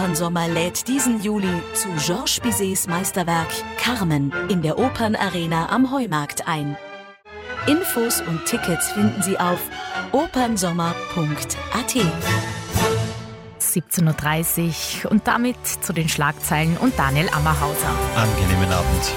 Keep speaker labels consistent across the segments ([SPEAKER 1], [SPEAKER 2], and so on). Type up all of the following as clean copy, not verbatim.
[SPEAKER 1] Opernsommer lädt diesen Juli zu Georges Bizets Meisterwerk Carmen in der Opernarena am Heumarkt ein. Infos und Tickets finden Sie auf opernsommer.at.
[SPEAKER 2] 17.30 Uhr und damit zu den Schlagzeilen und Daniel Ammerhauser.
[SPEAKER 3] Angenehmen Abend.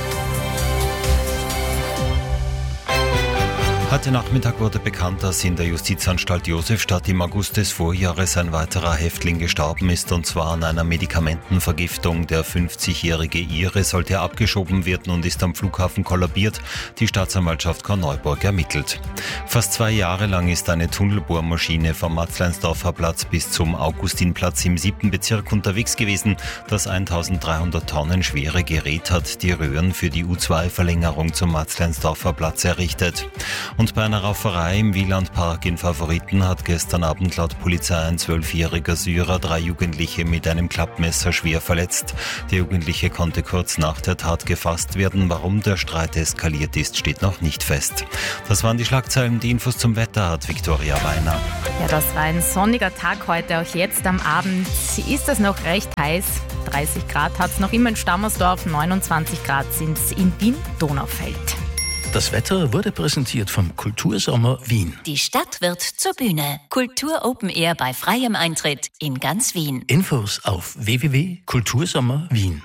[SPEAKER 3] Heute Nachmittag wurde bekannt, dass in der Justizanstalt Josefstadt im August des Vorjahres ein weiterer Häftling gestorben ist, und zwar an einer Medikamentenvergiftung. Der 50-jährige Ire sollte abgeschoben werden und ist am Flughafen kollabiert. Die Staatsanwaltschaft Korneuburg ermittelt. Fast 2 Jahre lang ist eine Tunnelbohrmaschine vom Matzleinsdorfer Platz bis zum Augustinplatz im 7. Bezirk unterwegs gewesen. Das 1300 Tonnen schwere Gerät hat die Röhren für die U2-Verlängerung zum Matzleinsdorfer Platz errichtet. Und bei einer Rauferei im Wielandpark in Favoriten hat gestern Abend laut Polizei ein 12-jähriger Syrer 3 Jugendliche mit einem Klappmesser schwer verletzt. Der Jugendliche konnte kurz nach der Tat gefasst werden. Warum der Streit eskaliert ist, steht noch nicht fest. Das waren die Schlagzeilen. Die Infos zum Wetter hat Viktoria Weiner.
[SPEAKER 2] Ja, das war ein sonniger Tag heute, auch jetzt am Abend ist es noch recht heiß. 30 Grad hat es noch immer in Stammersdorf, 29 Grad sind es in Wien-Donaufeld.
[SPEAKER 4] Das Wetter wurde präsentiert vom Kultursommer Wien.
[SPEAKER 5] Die Stadt wird zur Bühne. Kultur Open Air bei freiem Eintritt in ganz Wien.
[SPEAKER 4] Infos auf www.kultursommerwien.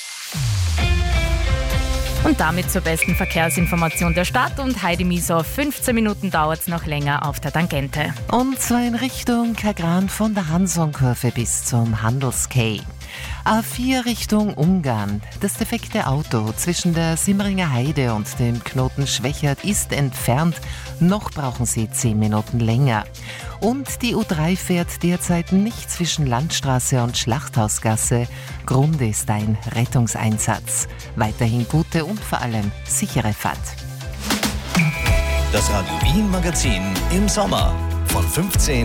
[SPEAKER 2] Und damit zur besten Verkehrsinformation der Stadt. Und Heidi Mieser, 15 Minuten dauert es noch länger auf der Tangente.
[SPEAKER 6] Und zwar in Richtung Kagran von der Hansonkurve bis zum Handels-Quai. A4 Richtung Ungarn. Das defekte Auto zwischen der Simmeringer Heide und dem Knoten Schwächert ist entfernt. Noch brauchen Sie 10 Minuten länger. Und die U3 fährt derzeit nicht zwischen Landstraße und Schlachthausgasse. Grund ist ein Rettungseinsatz. Weiterhin gute und vor allem sichere Fahrt.
[SPEAKER 7] Das Radio Wien Magazin im Sommer von 15